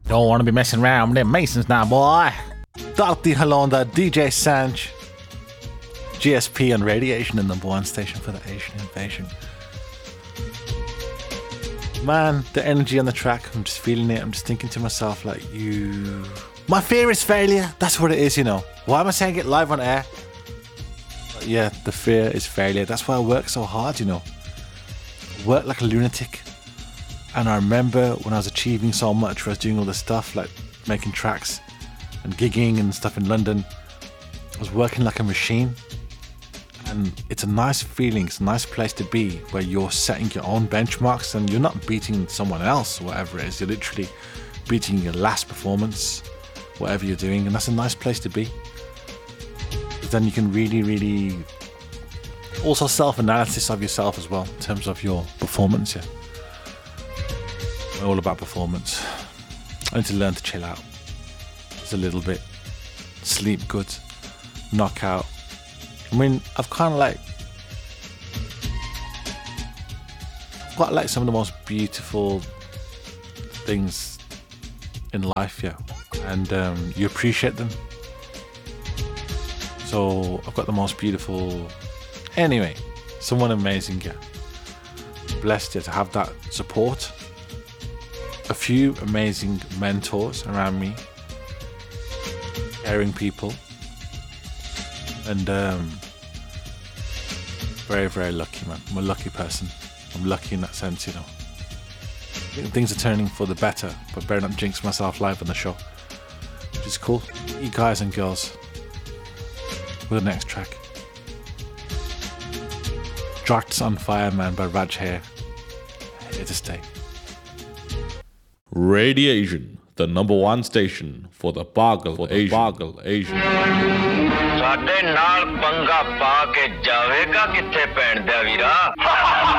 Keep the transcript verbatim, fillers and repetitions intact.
Don't want to be messing around with them Masons now, boy. Dorothy Halonda, D J Sanj, G S P and Radiation, the number one station for the Asian invasion. Man, the energy on the track, I'm just feeling it. I'm just thinking to myself, like, you... My fear is failure. That's what it is, you know. Why am I saying it live on air? But yeah, the fear is failure. That's why I work so hard, you know. I work like a lunatic. And I remember when I was achieving so much, when I was doing all this stuff, like making tracks and gigging and stuff in London, I was working like a machine. And it's a nice feeling, it's a nice place to be, where you're setting your own benchmarks and you're not beating someone else or whatever it is. You're literally beating your last performance, whatever you're doing, and that's a nice place to be. But then you can really, really also self-analysis of yourself as well, in terms of your performance, yeah. We're all about performance. I need to learn to chill out just a little bit, sleep good, knock out. I mean, I've kind of like quite like some of the most beautiful things in life, yeah, and um, you appreciate them. So I've got the most beautiful. Anyway, someone amazing, yeah. Blessed yeah, to have that support. A few amazing mentors around me, caring people. And um, very, very lucky, man. I'm a lucky person. I'm lucky in that sense, you know. I think things are turning for the better, but better not jinx myself live on the show, which is cool. You guys and girls, with the next track. Drag's on Fire, man, by Raj Hair. Here to stay. Radiation, the number one station for the Pagal for the Pagal Asian. ਸਾਡੇ ਨਾਲ ਪੰਗਾ ਪਾ ਕੇ ਜਾਵੇਗਾ ਕਿੱਥੇ ਪੈਣ ਦਿਆ ਵੀਰਾ